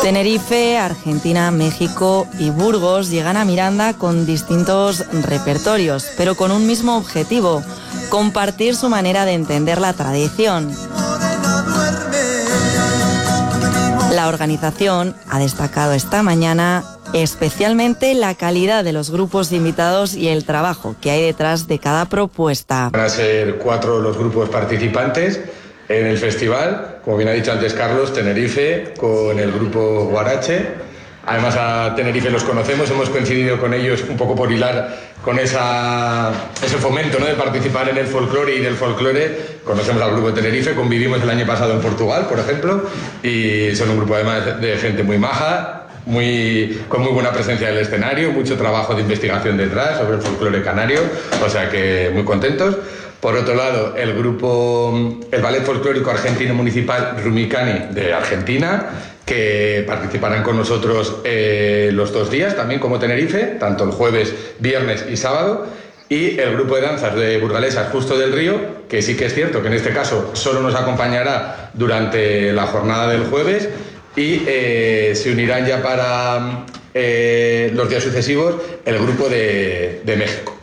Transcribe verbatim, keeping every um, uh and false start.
Tenerife, Argentina, México y Burgos llegan a Miranda con distintos repertorios, pero con un mismo objetivo: compartir su manera de entender la tradición. La organización ha destacado esta mañana especialmente la calidad de los grupos invitados y el trabajo que hay detrás de cada propuesta. Van a ser cuatro los grupos participantes en el festival, como bien ha dicho antes Carlos, Tenerife con el grupo Guarache. Además a Tenerife los conocemos, hemos coincidido con ellos un poco por hilar con esa, ese fomento, ¿no?, de participar en el folclore y del folclore. Conocemos al grupo de Tenerife, convivimos el año pasado en Portugal, por ejemplo, y son un grupo además de gente muy maja, muy, con muy buena presencia en el escenario, mucho trabajo de investigación detrás sobre el folclore canario, o sea que muy contentos. Por otro lado, el grupo, el Ballet Folclórico Argentino Municipal Rumicani de Argentina, que participarán con nosotros eh, los dos días, también como Tenerife, tanto el jueves, viernes y sábado. Y el grupo de danzas de Burgalesas Justo del Río, que sí que es cierto que en este caso solo nos acompañará durante la jornada del jueves y eh, se unirán ya para eh, los días sucesivos el grupo de, de México.